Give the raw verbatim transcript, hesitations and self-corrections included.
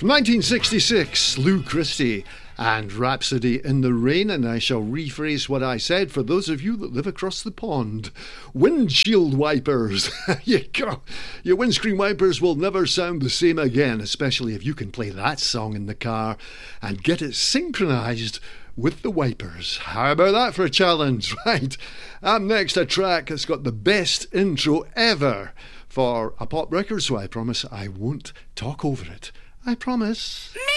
From nineteen sixty-six, Lou Christie and Rhapsody in the Rain, and I shall rephrase what I said for those of you that live across the pond. Windshield wipers. you go. Your windscreen wipers will never sound the same again, especially if you can play that song in the car and get it synchronised with the wipers. How about that for a challenge? Right. Up next, a track that's got the best intro ever for a pop record, so I promise I won't talk over it. I promise.